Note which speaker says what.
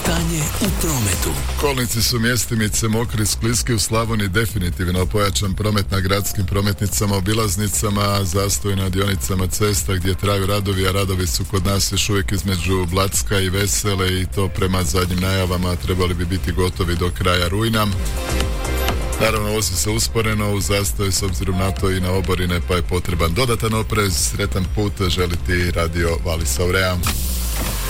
Speaker 1: Stanje u prometu.
Speaker 2: Kolnici su mjestimice mokri, skliski, u Slavoniji definitivno pojačan promet na gradskim prometnicama, obilaznicama, zastoj na dionicama cesta gdje traju radovi, a radovi su kod nas još uvijek između Blacka i Vesele i to prema zadnjim najavama trebali bi biti gotovi do kraja rujna. Naravno, vozi se usporeno, u zastoj s obzirom na to i na oborine, pa je potreban dodatan oprez. Sretan put želi ti Radio Vis Aurea.